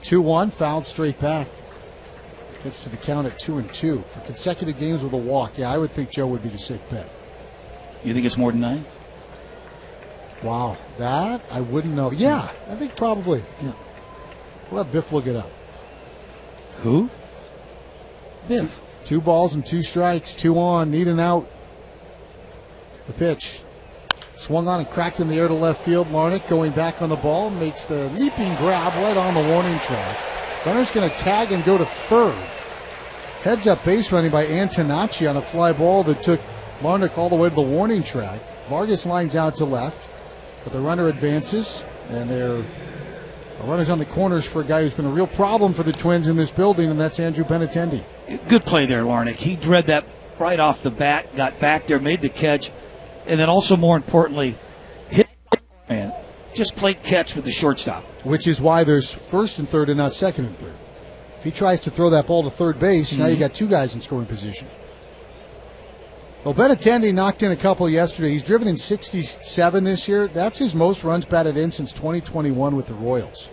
2-1, fouled straight back. Gets to the count at 2-2 for consecutive games with a walk. Yeah, I would think Joe would be the safe bet. You think it's more than 9? Wow, that I wouldn't know. Yeah, I think probably. Yeah. We'll have Biff look it up. Who? Biff. 2 balls and 2 strikes, 2 on, need an out. The pitch. Swung on and cracked in the air to left field. Larnach going back on the ball, makes the leaping grab right on the warning track. Runner's going to tag and go to third. Heads up base running by Antonacci on a fly ball that took Larnach all the way to the warning track. Vargas lines out to left, but the runner advances, and there are runners on the corners for a guy who's been a real problem for the Twins in this building, and that's Andrew Benintendi. Good play there, Larnach. He read that right off the bat, got back there, made the catch, and then also, more importantly, hit man. Just played catch with the shortstop. Which is why there's first and third and not second and third. If he tries to throw that ball to third base, now you got 2 guys in scoring position. Well, Benintendi knocked in a couple yesterday. He's driven in 67 this year. That's his most runs batted in since 2021 with the Royals.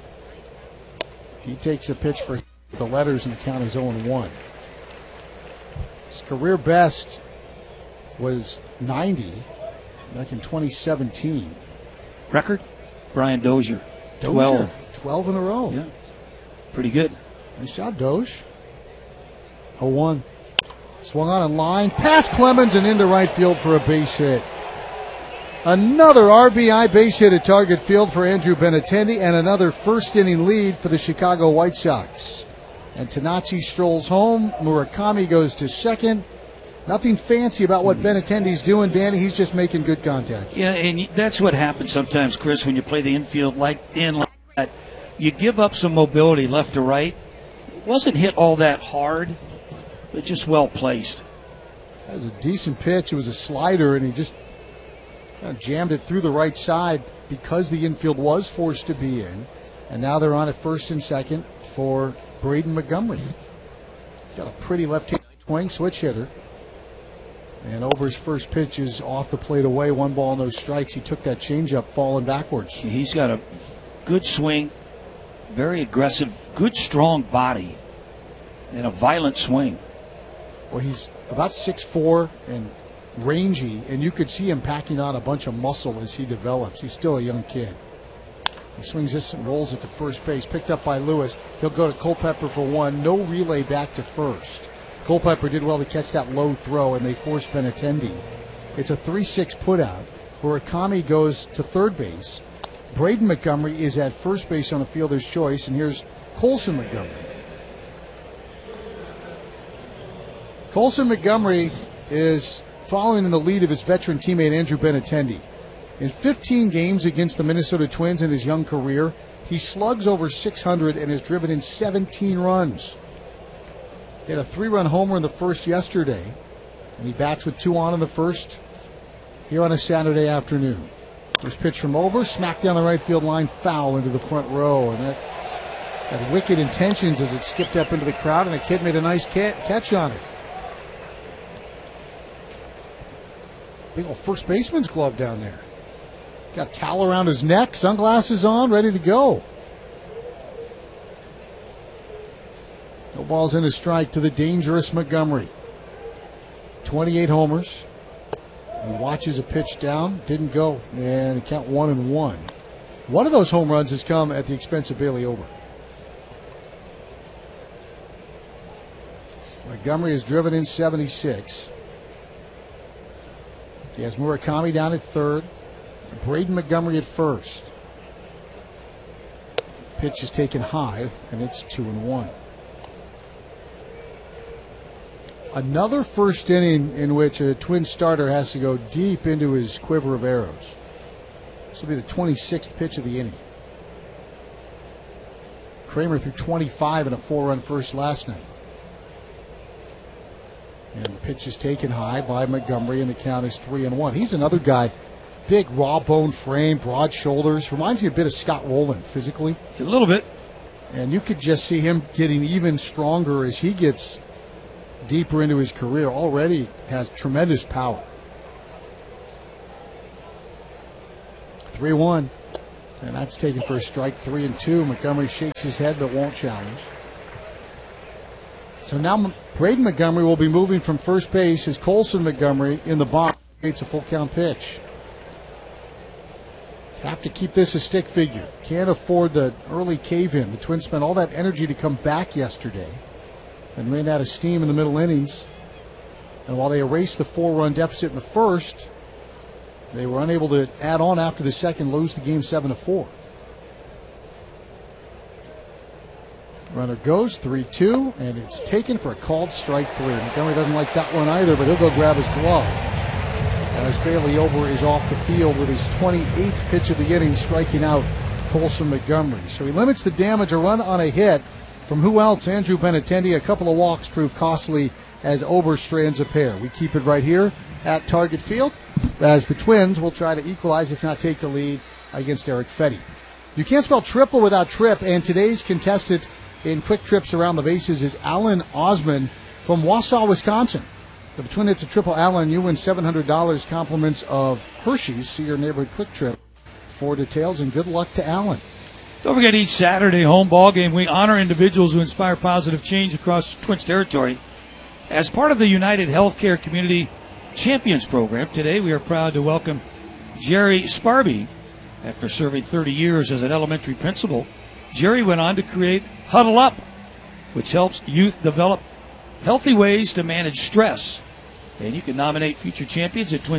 He takes a pitch for the letters, and the count is 0-1. His career best was 90 back in 2017. Record? Brian Dozier. 12 in a row. Yeah. Pretty good. Nice job, Doge. 0-1. Swung on in line, past Clemens and into right field for a base hit. Another RBI base hit at target field for Andrew Benintendi, and another first inning lead for the Chicago White Sox. And Antonacci strolls home. Murakami goes to second. Nothing fancy about what Benintendi's doing, Danny. He's just making good contact. Yeah, and that's what happens sometimes, Chris, when you play the infield like that. You give up some mobility left to right. It wasn't hit all that hard, but just well placed. That was a decent pitch. It was a slider, and he just jammed it through the right side because the infield was forced to be in. And now they're on at first and second for Braden Montgomery. Got a pretty left-handed swing, switch hitter. And Ober's first pitch is off the plate away. 1 ball, no strikes. He took that changeup falling backwards. He's got a good swing, very aggressive, good strong body, and a violent swing. Well, he's about 6'4" and rangy, and you could see him packing on a bunch of muscle as he develops. He's still a young kid. He swings this and rolls it to first base. Picked up by Lewis. He'll go to Culpepper for 1. No relay back to first. Culpepper did well to catch that low throw, and they forced Benintendi. It's a 3-6 putout. Murakami goes to third base. Braden Montgomery is at first base on a fielder's choice, and here's Colson Montgomery. Colson Montgomery is following in the lead of his veteran teammate Andrew Benintendi. In 15 games against the Minnesota Twins in his young career, he slugs over 600 and has driven in 17 runs. He had a 3-run homer in the first yesterday, and he bats with 2 on in the first here on a Saturday afternoon. First pitch from Ober, smacked down the right field line, foul into the front row, and that had wicked intentions as it skipped up into the crowd, and a kid made a nice catch on it. Big old first baseman's glove down there. He's got a towel around his neck, sunglasses on, ready to go. No balls in a strike to the dangerous Montgomery. 28 homers. He watches a pitch down, didn't go, and the count 1-1. One of those home runs has come at the expense of Bailey Ober. Montgomery has driven in 76. He has Murakami down at third. Braden Montgomery at first. Pitch is taken high, and it's 2-1. Another first inning in which a Twin starter has to go deep into his quiver of arrows. This will be the 26th pitch of the inning. Kramer threw 25 in a 4-run first last night. And the pitch is taken high by Montgomery, and the count is 3-1. He's another guy, big raw bone frame, broad shoulders. Reminds me a bit of Scott Rowland physically. A little bit. And you could just see him getting even stronger as he gets deeper into his career. Already has tremendous power. 3-1. And that's taken for a strike, 3-2. Montgomery shakes his head but won't challenge. So now Braden Montgomery will be moving from first base as Colson Montgomery in the box creates a full count pitch. Have to keep this a stick figure. Can't afford the early cave-in. The Twins spent all that energy to come back yesterday and ran out of steam in the middle innings. And while they erased the 4-run deficit in the first, they were unable to add on after the second, lose the game 7-4. Runner goes 3-2, and it's taken for a called strike 3. Montgomery doesn't like that one either, but he'll go grab his glove as Bailey Ober is off the field with his 28th pitch of the inning, striking out Colson Montgomery. So he limits the damage, a run on a hit from who else? Andrew Benintendi. A couple of walks proved costly as Ober strands a pair. We keep it right here at Target Field as the Twins will try to equalize, if not take the lead, against Erick Fedde. You can't spell triple without trip, and today's contestant in quick trips around the bases is Alan Osman from Wausau, Wisconsin. If a Twin hits a triple, Alan, you win $700 compliments of Hershey's. See your neighborhood Quick Trip for details, and good luck to Alan. Don't forget, each Saturday home ball game, we honor individuals who inspire positive change across Twins territory. As part of the United Healthcare Community Champions Program, today we are proud to welcome Jerry Sparby. After serving 30 years as an elementary principal, Jerry went on to create Huddle Up, which helps youth develop healthy ways to manage stress. And you can nominate future champions at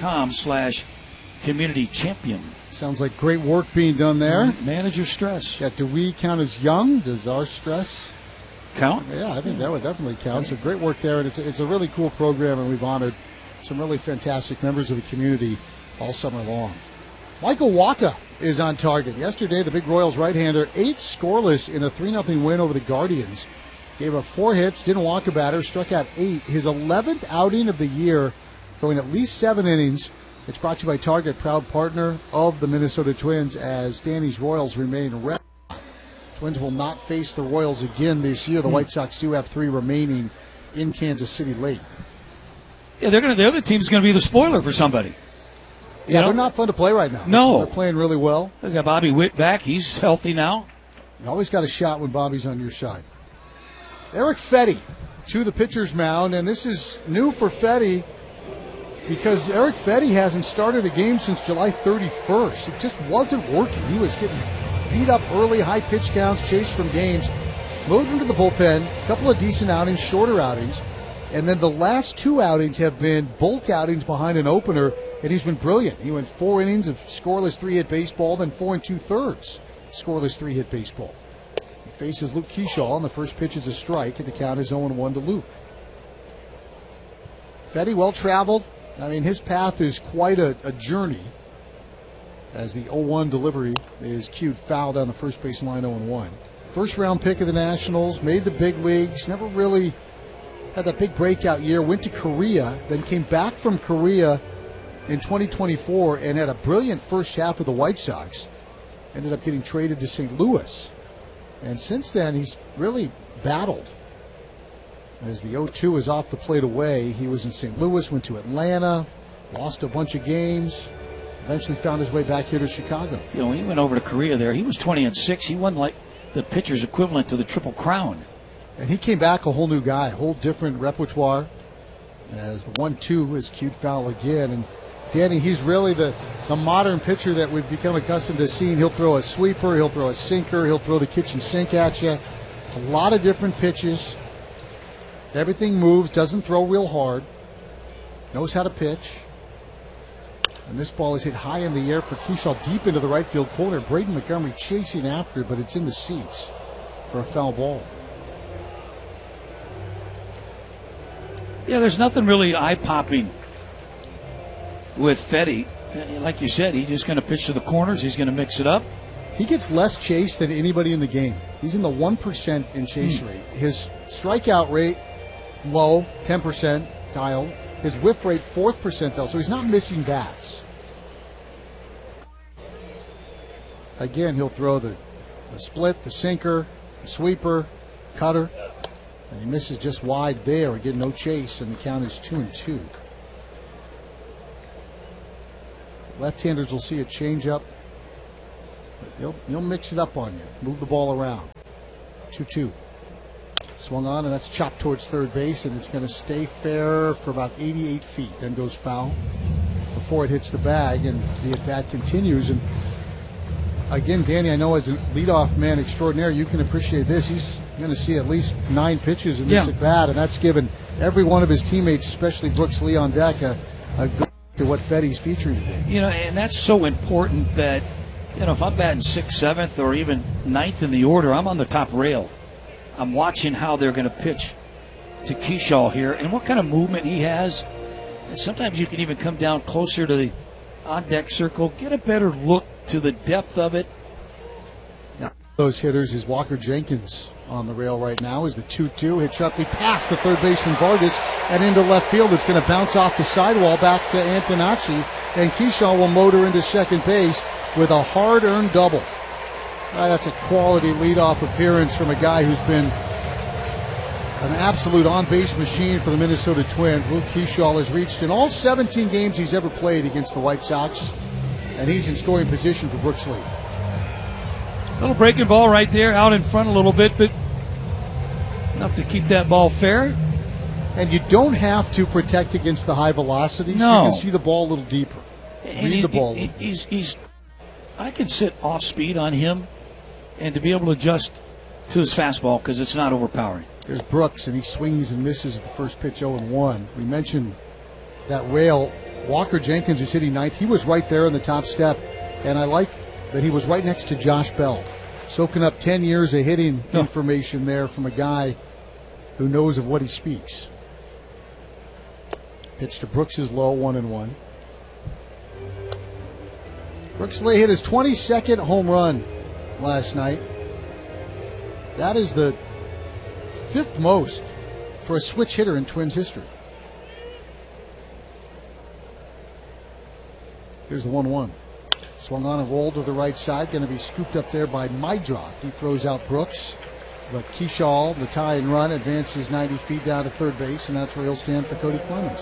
twins.com/community champion. Sounds like great work being done there. Manage your stress. Yeah, do we count as young? Does our stress count? Yeah, I think that would definitely count. So great work there, and it's a really cool program, and we've honored some really fantastic members of the community all summer long. Michael Wacha is on target. Yesterday, the big Royals right-hander, 8 scoreless in a 3-0 win over the Guardians. Gave up 4 hits, didn't walk a batter, struck out 8. His 11th outing of the year, going at least 7 innings. It's brought to you by Target, proud partner of the Minnesota Twins, as Danny's Royals remain red. Twins will not face the Royals again this year. The White Sox do have 3 remaining in Kansas City late. Yeah, the other team's going to be the spoiler for somebody. Yeah, they're not fun to play right now. No. They're playing really well. They got Bobby Witt back. He's healthy now. You always got a shot when Bobby's on your side. Erick Fedde to the pitcher's mound, and this is new for Fedde because Erick Fedde hasn't started a game since July 31st. It just wasn't working. He was getting beat up early, high pitch counts, chased from games, moved into the bullpen, a couple of decent outings, shorter outings, and then the last 2 outings have been bulk outings behind an opener, and he's been brilliant. He went 4 innings of scoreless 3-hit baseball, then 4 2/3 scoreless 3-hit baseball. He faces Luke Kershaw, on the first pitch is a strike, and the count is 0-1 to Luke. Fedde, well-traveled. I mean, his path is quite a journey, as the 0-1 delivery is cued foul down the first base line, 0-1. First-round pick of the Nationals, made the big leagues, never really had that big breakout year, went to Korea, then came back from Korea in 2024 and had a brilliant first half of the White Sox. Ended up getting traded to St. Louis. And since then, he's really battled. As the 0-2 is off the plate away, he was in St. Louis, went to Atlanta, lost a bunch of games, eventually found his way back here to Chicago. You know, when he went over to Korea there, he was 20-6. He won like the pitcher's equivalent to the Triple Crown. And he came back a whole new guy, a whole different repertoire, as the 1-2 is cued foul again. And Danny, he's really the modern pitcher that we've become accustomed to seeing. He'll throw a sweeper, he'll throw a sinker, he'll throw the kitchen sink at you. A lot of different pitches. Everything moves, doesn't throw real hard, knows how to pitch. And this ball is hit high in the air for Kershaw, deep into the right field corner. Braden Montgomery chasing after it, but it's in the seats for a foul ball. Yeah, there's nothing really eye-popping with Fedde. Like you said, he's just going to pitch to the corners. He's going to mix it up. He gets less chase than anybody in the game. He's in the 1% in chase rate. His strikeout rate, low, 10% percentile. His whiff rate, 4th percentile, so he's not missing bats. Again, he'll throw the split, the sinker, the sweeper, cutter, and he misses just wide there. Again, no chase, and the count is 2-2. Left-handers will see a changeup He'll mix it up on you, move the ball around. 2-2. Swung on, and that's chopped towards third base, and it's going to stay fair for about 88 feet. Then goes foul before it hits the bag, and the at-bat continues. And again, Danny, I know as a leadoff man extraordinaire, you can appreciate this. He's going to see at least 9 pitches in this at-bat, and that's given every one of his teammates, especially Brooks Lee on deck, a good to what Fedde's featuring today. And that's so important that, if I'm batting 6th, 7th, or even 9th in the order, I'm on the top rail. I'm watching how they're going to pitch to Kershaw here and what kind of movement he has. And sometimes you can even come down closer to the on-deck circle, get a better look to the depth of it. Yeah. Those hitters is Walker Jenkins on the rail right now is the 2-2. Hit sharply past the third baseman Vargas and into left field. It's going to bounce off the sidewall back to Antonacci, and Kershaw will motor into second base with a hard-earned double. That's a quality leadoff appearance from a guy who's been an absolute on-base machine for the Minnesota Twins. Luke Kershaw has reached in all 17 games he's ever played against the White Sox, and he's in scoring position for Brooks Lee. Little breaking ball right there, out in front a little bit, but enough to keep that ball fair. And you don't have to protect against the high velocities. No. You can see the ball a little deeper. Read the ball. I can sit off speed on him and to be able to adjust to his fastball because it's not overpowering. There's Brooks, and he swings and misses at the first pitch 0-1. We mentioned that rail. Walker Jenkins is hitting 9th. He was right there on the top step, and I like that he was right next to Josh Bell, soaking up 10 years of hitting information there from a guy who knows of what he speaks. Pitch to Brooks is low, 1-1. Brooks Lee hit his 22nd home run last night. That is the 5th most for a switch hitter in Twins history. Here's the 1-1. Swung on and rolled to the right side. Going to be scooped up there by Meidroth. He throws out Brooks. But Kershaw, the tie and run, advances 90 feet down to third base, and that's where he'll stand for Cody Clemens.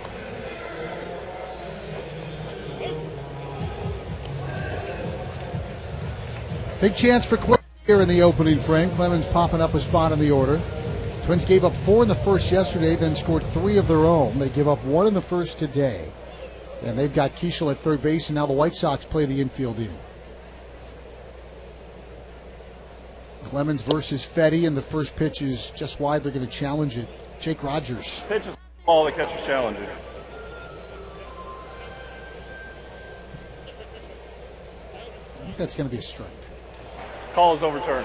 Big chance for Clemens here in the opening frame. Clemens popping up a spot in the order. Twins gave up 4 in the first yesterday, then scored 3 of their own. They give up 1 in the first today. And they've got Kershaw at third base, and now the White Sox play the infield in. Clemens versus Fedde, and the first pitch is just wide. They're going to challenge it. Jake Rogers. Pitch is ball, the catcher challenges. I think that's going to be a strike. Call is overturned.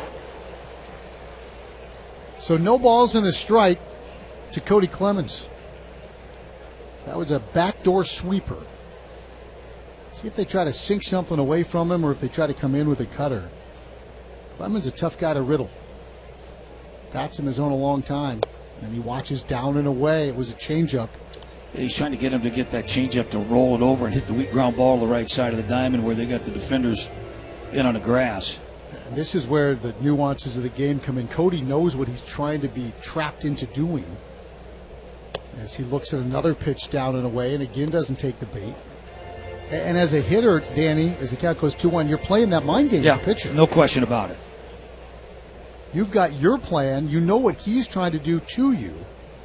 So no balls and a strike to Cody Clemens. That was a backdoor sweeper. See if they try to sink something away from him or if they try to come in with a cutter. Clemens a tough guy to riddle. Bats in the zone a long time, and he watches down and away. It was a changeup. He's trying to get him to get that changeup to roll it over and hit the weak ground ball to the right side of the diamond where they got the defenders in on the grass. And this is where the nuances of the game come in. Cody knows what he's trying to be trapped into doing as he looks at another pitch down and away and again doesn't take the bait. And as a hitter, Danny, as the count goes 2-1, you're playing that mind game with the pitcher. No question about it. You've got your plan. You know what he's trying to do to you.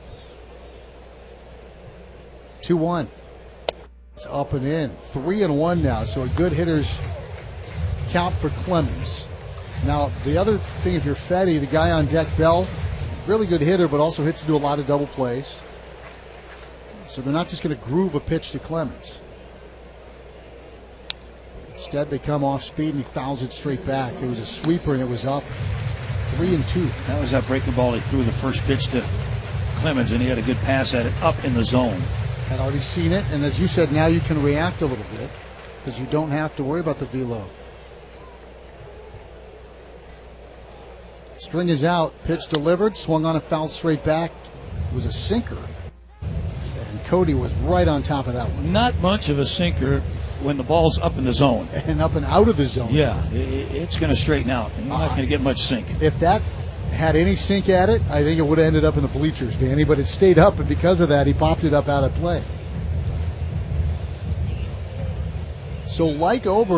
2-1. It's up and in. 3-1 now, so a good hitter's count for Clemens. Now, the other thing, if you're Fedde, the guy on deck, Bell, really good hitter, but also hits to do a lot of double plays. So they're not just going to groove a pitch to Clemens. Instead, they come off speed, and he fouls it straight back. It was a sweeper, and it was up 3-2. That was that breaking ball he threw the first pitch to Clemens, and he had a good pass at it up in the zone. Had already seen it, and as you said, now you can react a little bit because you don't have to worry about the velo. String is out. Pitch delivered. Swung on a foul straight back. It was a sinker. And Cody was right on top of that one. Not much of a sinker when the ball's up in the zone. And up and out of the zone. Yeah, it's going to straighten out. You're not going to get much sink. If that had any sink at it, I think it would have ended up in the bleachers, Danny. But it stayed up, and because of that, he popped it up out of play. So like Ober,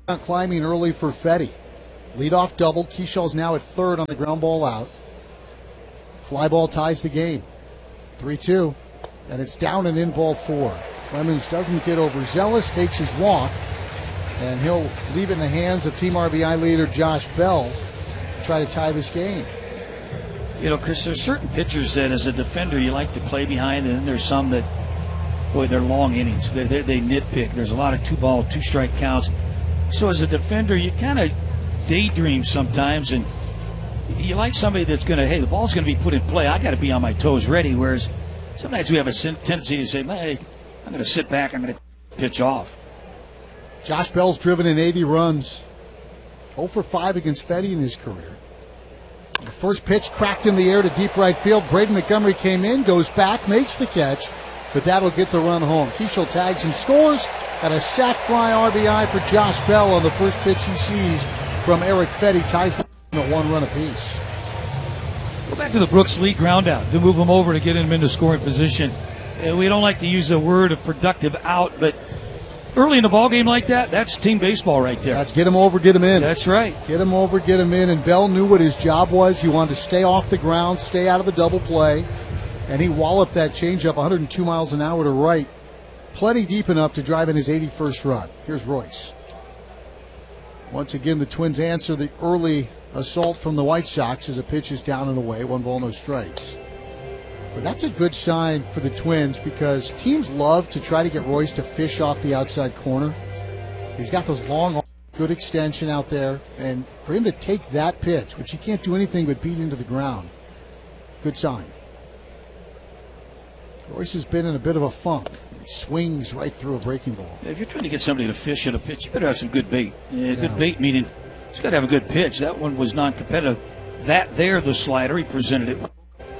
Climbing early for Fetty. Leadoff double. Keeshaw's now at third on the ground ball out. Fly ball ties the game. 3-2. And it's down and in ball 4. Clemens doesn't get overzealous, takes his walk, and he'll leave it in the hands of Team RBI leader Josh Bell to try to tie this game. You know, Chris, there's certain pitchers that as a defender you like to play behind, and then there's some that, boy, they're long innings. They nitpick. There's a lot of 2-ball, 2-strike counts. So as a defender, you kind of daydream sometimes, and you like somebody that's going to, hey, the ball's going to be put in play. I got to be on my toes ready, whereas sometimes we have a tendency to say, hey, I'm going to sit back, I'm going to pitch off. Josh Bell's driven in 80 runs. 0 for 5 against Fetty in his career. The first pitch cracked in the air to deep right field. Braden Montgomery came in, goes back, makes the catch, but that'll get the run home. Keishel tags and scores, and a sac fly RBI for Josh Bell on the first pitch he sees from Eric Fetty. Ties the game at 1 run apiece. Go back to the Brooks Lee ground out to move him over to get him into scoring position. We don't like to use the word of productive out, but early in a ball game like that, that's team baseball right there. That's get him over, get him in. That's right. Get him over, get him in. And Bell knew what his job was. He wanted to stay off the ground, stay out of the double play. And he walloped that changeup 102 miles an hour to right. Plenty deep enough to drive in his 81st run. Here's Royce. Once again, the Twins answer the early assault from the White Sox as a pitch is down and away. 1 ball, no strikes. But that's a good sign for the Twins because teams love to try to get Royce to fish off the outside corner. He's got those long, good extension out there. And for him to take that pitch, which he can't do anything but beat into the ground, good sign. Royce has been in a bit of a funk. He swings right through a breaking ball. If you're trying to get somebody to fish at a pitch, you better have some good bait. Good bait meaning he's got to have a good pitch. That one was non-competitive. The slider, he presented it.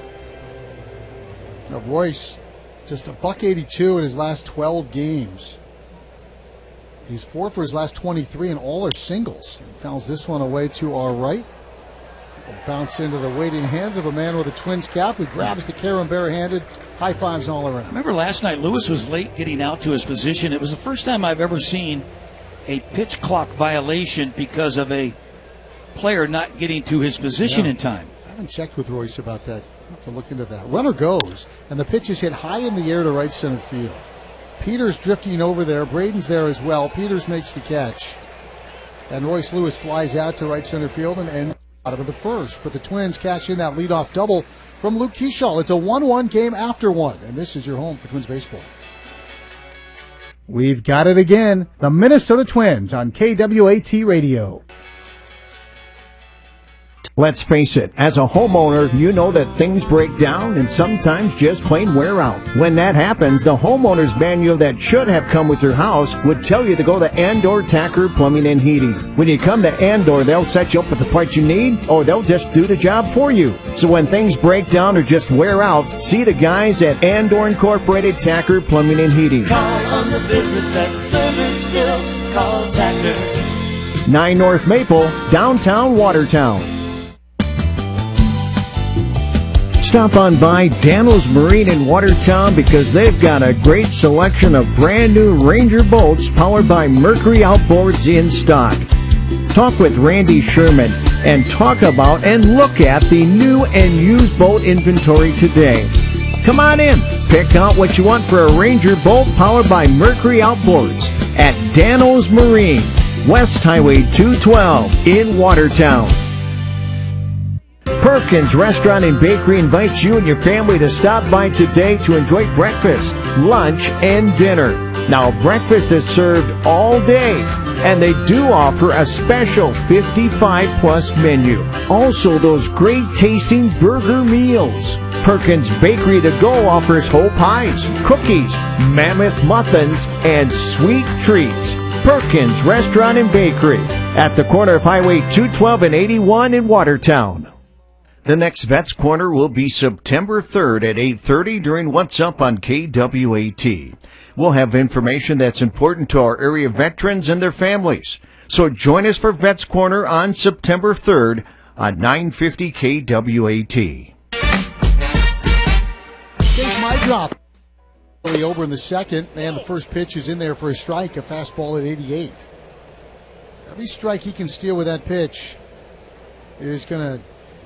Now Royce, just a $182 in his last 12 games. He's 4 for his last 23, and all are singles. He fouls this one away to our right. Will bounce into the waiting hands of a man with a Twins cap who grabs the carom barehanded. High fives all around. Remember last night, Lewis was late getting out to his position. It was the first time I've ever seen a pitch clock violation because of a player not getting to his position in time. I haven't checked with Royce about that. I'll have to look into that. Runner goes, and the pitch is hit high in the air to right center field. Peters drifting over there. Braden's there as well. Peters makes the catch. And Royce Lewis flies out to right center field and bottom of the first. But the Twins cash in that leadoff double from Luke Keeshall. It's a 1-1 game after one. And this is your home for Twins baseball. We've got it again. The Minnesota Twins on KWAT Radio. Let's face it, as a homeowner, you know that things break down and sometimes just plain wear out. When that happens, the homeowner's manual that should have come with your house would tell you to go to Andor Tacker Plumbing and Heating. When you come to Andor, they'll set you up with the parts you need, or they'll just do the job for you. So when things break down or just wear out, see the guys at Andor Incorporated Tacker Plumbing and Heating. Call on the business that's service built. Call Tacker. 9 North Maple, downtown Watertown. Stop on by Daniels Marine in Watertown because they've got a great selection of brand new Ranger boats powered by Mercury Outboards in stock. Talk with Randy Sherman and talk about and look at the new and used boat inventory today. Come on in, pick out what you want for a Ranger boat powered by Mercury Outboards at Daniels Marine, West Highway 212 in Watertown. Perkins Restaurant and Bakery invites you and your family to stop by today to enjoy breakfast, lunch, and dinner. Now, breakfast is served all day, and they do offer a special 55-plus menu. Also, those great-tasting burger meals. Perkins Bakery to Go offers whole pies, cookies, mammoth muffins, and sweet treats. Perkins Restaurant and Bakery at the corner of Highway 212 and 81 in Watertown. The next Vets Corner will be September 3rd at 8:30 during What's Up on KWAT. We'll have information that's important to our area veterans and their families. So join us for Vets Corner on September 3rd on 950 KWAT. Chase my drop. Over in the second, and the first pitch is in there for a strike, a fastball at 88. Every strike he can steal with that pitch is going to